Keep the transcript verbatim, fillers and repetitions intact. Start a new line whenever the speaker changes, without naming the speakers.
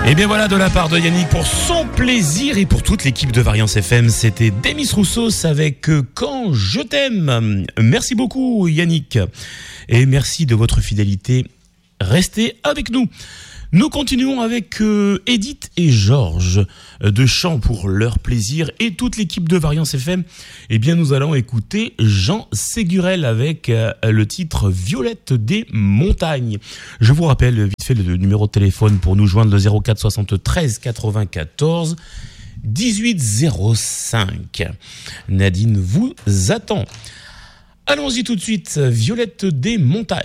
Et bien voilà, de la part de Yannick, pour son plaisir et pour toute l'équipe de Variance F M, c'était Demis Roussos avec Quand je t'aime. Merci beaucoup Yannick et merci de votre fidélité. Restez avec nous. Nous continuons avec euh, Edith et Georges de chant pour leur plaisir et toute l'équipe de Variance F M. Eh bien, nous allons écouter Jean Ségurel avec euh, le titre Violette des montagnes. Je vous rappelle vite fait le numéro de téléphone pour nous joindre, le zéro quatre soixante-treize quatre-vingt-quatorze dix-huit zéro cinq. Nadine vous attend. Allons-y tout de suite, Violette des montagnes.